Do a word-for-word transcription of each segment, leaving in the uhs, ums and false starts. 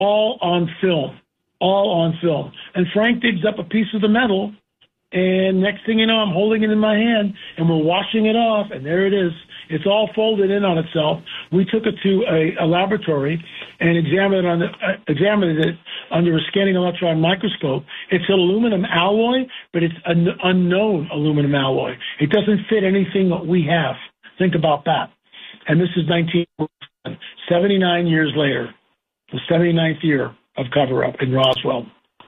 all on film, all on film. And Frank digs up a piece of the metal, and next thing you know, I'm holding it in my hand, and we're washing it off, and there it is. It's all folded in on itself. We took it to a, a laboratory and examined it, on the, uh, examined it under a scanning electron microscope. It's an aluminum alloy, but it's an unknown aluminum alloy. It doesn't fit anything that we have. Think about that. And this is nineteen seventy-nine years later, the seventy-ninth year of cover-up in Roswell.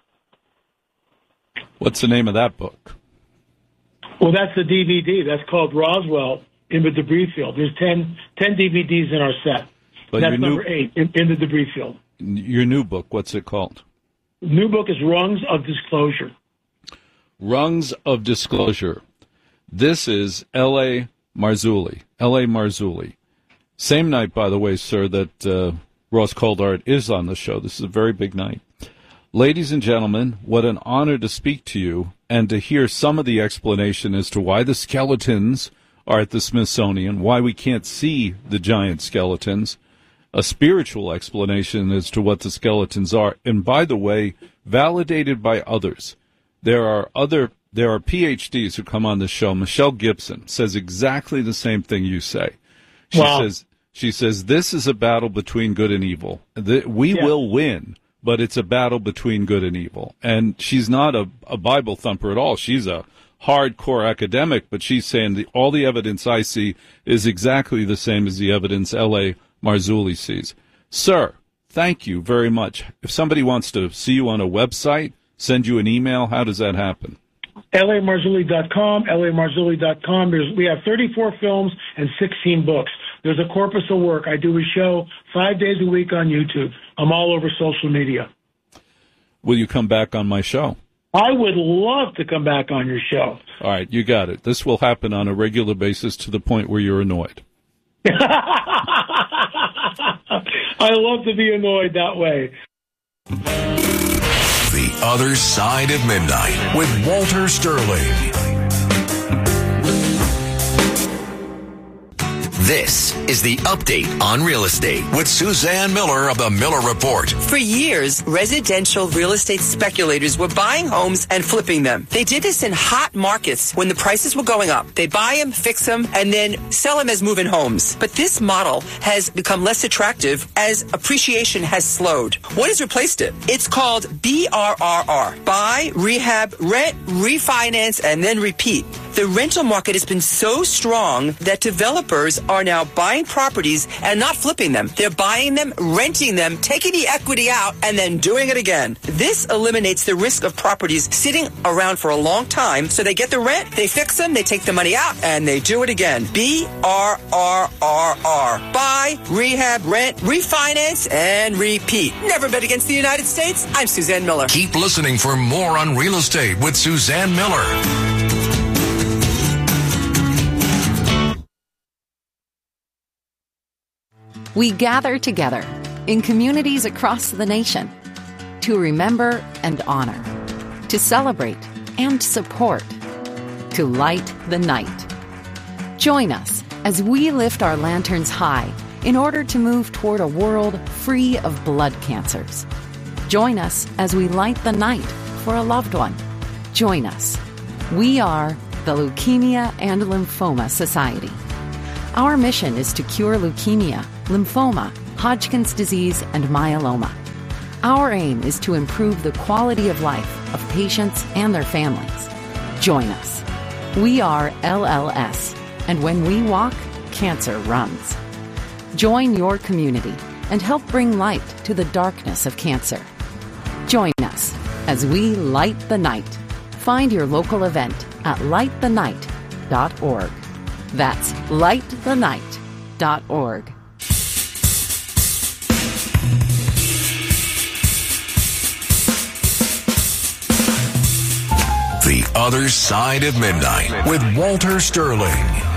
What's the name of that book? Well, that's the D V D. That's called Roswell in the Debris Field. There's ten, ten D V Ds in our set. But that's number new, eight, in, in the Debris Field. Your new book, what's it called? New book is Rungs of Disclosure. Rungs of Disclosure. This is L A. Marzulli. L A. Marzulli. Same night, by the way, sir, that uh, Ross Coulthart is on the show. This is a very big night. Ladies and gentlemen, what an honor to speak to you and to hear some of the explanation as to why the skeletons are at the Smithsonian, why we can't see the giant skeletons, a spiritual explanation as to what the skeletons are, and by the way, validated by others. There are other, there are P H Ds who come on the show. Michelle Gibson says exactly the same thing you say. She wow. says, she says, this is a battle between good and evil. We yeah. will win, but it's a battle between good and evil. And she's not a, a Bible thumper at all. She's a hardcore academic, but she's saying the, all the evidence I see is exactly the same as the evidence L A. Marzulli sees. Sir, thank you very much. If somebody wants to see you on a website, send you an email, how does that happen? L A Marzulli dot com, L A Marzulli dot com. There's, we have thirty-four films and sixteen books. There's a corpus of work. I do a show five days a week on YouTube. I'm all over social media. Will you come back on my show? I would love to come back on your show. All right, you got it. This will happen on a regular basis to the point where you're annoyed. I love to be annoyed that way. The Other Side of Midnight with Walter Sterling. This is the Update on Real Estate with Suzanne Miller of the Miller Report. For years, residential real estate speculators were buying homes and flipping them. They did this in hot markets when the prices were going up. They buy them, fix them, and then sell them as move-in homes. But this model has become less attractive as appreciation has slowed. What has replaced it? It's called B R R R. Buy, rehab, rent, refinance, and then repeat. The rental market has been so strong that developers are now buying properties and not flipping them. They're buying them, renting them, taking the equity out, and then doing it again. This eliminates the risk of properties sitting around for a long time, so they get the rent, they fix them, they take the money out, and they do it again. B R R R R. Buy, rehab, rent, refinance, and repeat. Never bet against the United States. I'm Suzanne Miller. Keep listening for more on real estate with Suzanne Miller. We gather together in communities across the nation to remember and honor, to celebrate and support, to light the night. Join us as we lift our lanterns high in order to move toward a world free of blood cancers. Join us as we light the night for a loved one. Join us. We are the Leukemia and Lymphoma Society. Our mission is to cure leukemia, lymphoma, Hodgkin's disease, and myeloma. Our aim is to improve the quality of life of patients and their families. Join us. We are L L S, and when we walk, cancer runs. Join your community and help bring light to the darkness of cancer. Join us as we light the night. Find your local event at light the night dot org. That's light the night dot org. The Other Side of Midnight with Walter Sterling.